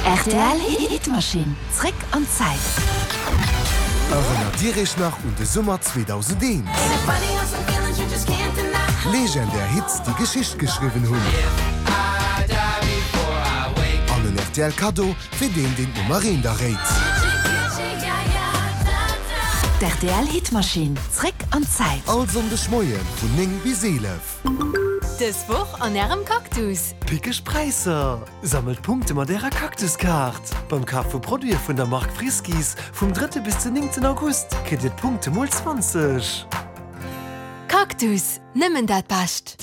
RTL Hitmaschine. Trick und Zeit. Erinnert Dirich nach und den Sommer 2010. Legendär Hits, die Geschichte geschrieben haben. An den RTL Kado für den Nummer 1 da rät. Der RTL Hitmaschine. Trick und Zeit. Also um das Schmoyen von Ning bis Elef. Das Woch an ihrem Kaktus. Pickisch Preiser. Sammelt Punkte mit ihrer Kaktuskarte. Beim Kaffeeprodukt von der Mark Friskis vom 3. bis zum 9. August kriegt ihr Punkte mal 20. Kaktus. Nimmen das passt.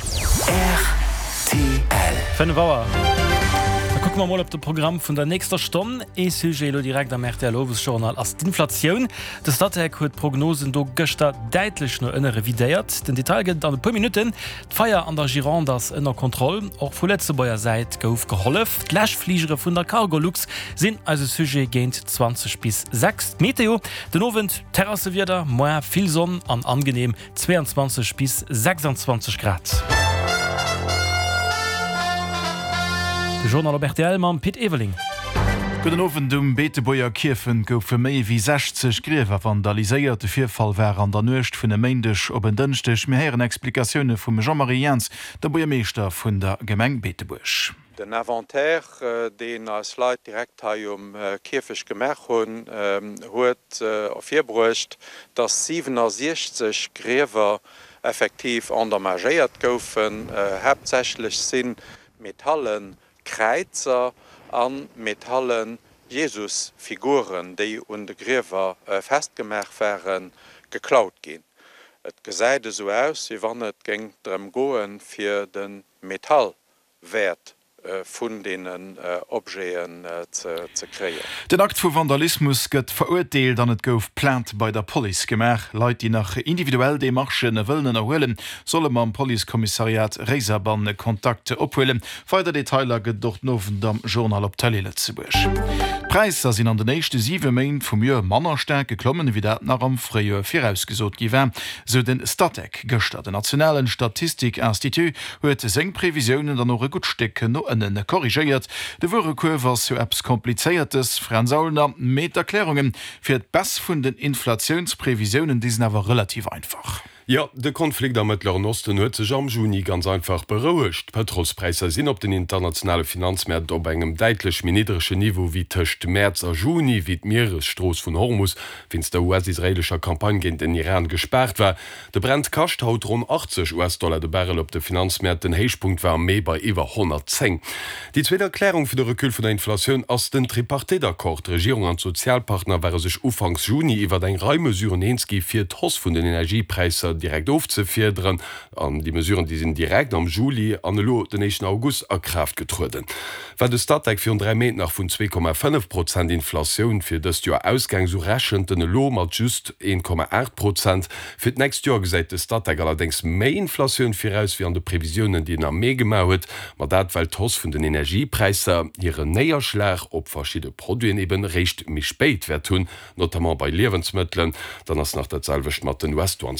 RTL. Fenne Bauer. Gucken wir mal auf das Programm von der nächsten Stunde. Ich sehe direkt am RTL Journal als die Inflation. Das Stadtwerk hat Prognosen do gestern deutlich noch revidiert. Den Detail geht dann ein paar Minuten. Die Feier an der Gironde ist in der Kontrolle. Auch von letzter Bauer Seite gauf geholfen. Die Gleichflieger von der Cargolux sind also Sujet gegen 20 bis 6 Meteo. Den Abend Terrasse wieder, mehr viel Sonne an angenehm 22 bis 26 Grad. De Journal RTL man Piet Eveling. Guten Abend um Beteboer Kirfen gouf für méi wie 60 Gräwer vandaliséierte Vierfall wär an der Nucht vun dem Mendech op en dënchtech mehéieren Explikationune vum Jean-Marie Jens, der Boermeester vun der Gemeng Betebusch. Den Inventaire, den als Leiit direkt ha Kirfech gemerk hunn, huet auf Vierbrucht, dat 67 Gräwer effektiv endommagéiert goufen, hauptsächlich sinn Metallen, Kreizer an Metallen Jesusfiguren, die und de Gräwer festgemerkt wären, geklaut gin. Et gesäide so aus, wie wann et ging drem goen fir den Metallwert von denen Objekten zu kreieren. Den Akt vu Vandalismus gëtt verurteelt, an et gouf plant bei der Police gemach. Leiit, die nach individuell de Marschen wëllen erhöllen, solle man am Polizeikommissariat Reiserbanne Kontakte ophuelen. Weiter Detailer gët dort nowen am Journal op Tallile ze buch. Preiser sind an den nächste 7 Main vum Joer Mannerstärk geklommen, wie dat nach am Freier vorausgesot giwer. So den Statek gestern. Den Nationalen Statistikinstitut huet seng Prävisionen dann noch gut stecken no ënnen korrigéiert. De Worekurwer so Apps kompliziertes Fransaulner Meterklärungen fir d Bess vun den Inflationsprävisionen diesen awer relativ einfach. Ja, der Konflikt am Mittleren Osten huet sech am Juni ganz einfach berouecht. Petrolspreise sinn op den internationale Finanzmärkten op engem deitlich niedrigsche Niveau wie töcht März a Juni, wie d Meeresstroß vun Hormuz, fins der US-israelischer Kampagne gegen den Iran gesperrt war. De Brent kascht haut rund $80 de Barrel op de Finanzmärkten. Den Heichpunkt war méi bei iwwer 110. Die zweite Erklärung für den Rekül von der Inflation ass den Tripartite-Akkord. Regierung an Sozialpartner waren sich ufangs Juni iwwer eng Reimesuren enski fir d'Hoss vun den Energiepreise direkt aufzufedern. An die Mesuren, die sind direkt am Juli an den 1. August a Kraft getruden. Weil de Stadtwerk für 3 Meter nach vun 2,5% Inflation fir das Jahr Ausgang so raschen den Lo mat just 1,8%. Für nächst Jahr gesäit de Stadtwerk allerdings méi Inflation firaus wie an de Prävisionen, die er mé gemauet, mat dat weil Toss vun den Energiepreise ihre Näierschlag op verschiedene Produkte eben recht mich spät wer tun, notamment bei Lebensmitteln, dann ass nach der Zahlwcht mat den Western